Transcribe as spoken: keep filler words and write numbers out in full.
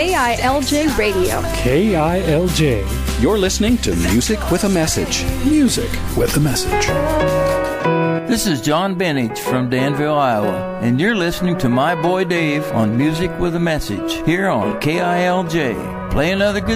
K I L J Radio. K I L J. You're listening to Music with a Message. Music with a Message. This is John Bennage from Danville, Iowa, and you're listening to my boy Dave on Music with a Message here on K I L J. Play another good